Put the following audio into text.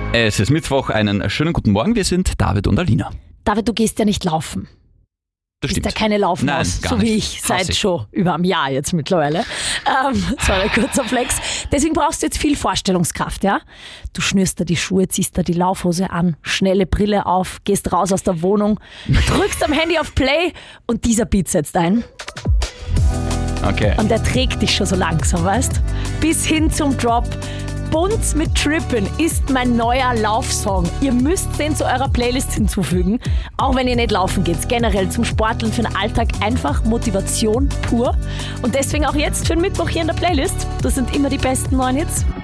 Es ist Mittwoch, einen schönen guten Morgen. Wir sind David und Alina. David, du gehst ja nicht laufen. Das Du bist stimmt. ja keine Laufmaus, Nein, gar so wie nicht. ich, Hasse seit ich. schon über einem Jahr jetzt mittlerweile. So ein kurzer Flex. Deswegen brauchst du jetzt viel Vorstellungskraft, ja? Du schnürst da die Schuhe, ziehst da die Laufhose an, schnelle Brille auf, gehst raus aus der Wohnung, drückst am Handy auf Play und dieser Beat setzt ein. Okay. Und der trägt dich schon so langsam, weißt? Bis hin zum Drop. Bunt mit Trippin ist mein neuer Laufsong. Ihr müsst den zu eurer Playlist hinzufügen, auch wenn ihr nicht laufen geht. Generell zum Sporteln für den Alltag einfach Motivation pur. Und deswegen auch jetzt für den Mittwoch hier in der Playlist. Das sind immer die besten neuen Hits.